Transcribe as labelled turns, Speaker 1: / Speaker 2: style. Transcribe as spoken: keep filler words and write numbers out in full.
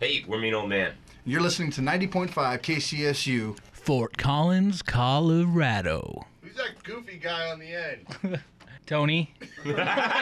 Speaker 1: Hey, we're Mean Old Man.
Speaker 2: You're listening to ninety point five K C S U.
Speaker 3: Fort Collins, Colorado.
Speaker 4: Who's that goofy guy on the end?
Speaker 3: Tony.